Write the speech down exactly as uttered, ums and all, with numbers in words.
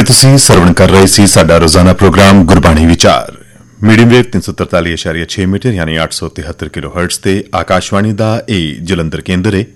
ਤੁਸੀਂ ਸਰਵਣ ਕਰ ਰਹੇ ਸੀ ਸਾਡਾ ਰੋਜ਼ਾਨਾ ਪ੍ਰੋਗਰਾਮ ਗੁਰਬਾਣੀ ਵਿਚਾਰ ਮੀਡੀਅਮ ਵੇਵ ਤਿੰਨ ਸੌ ਤਰਤਾਲੀ ਦਸ਼ਮਲਵ ਛੇ ਮੀਟਰ ਯਾਨੀ ਅੱਠ ਸੌ ਤਿਹੱਤਰ ਕਿਲੋਹਰਟਜ਼ ਤੇ ਆਕਾਸ਼ਵਾਣੀ ਦਾ ਇਹ ਜਲੰਧਰ ਕੇਂਦਰ ਹੈ।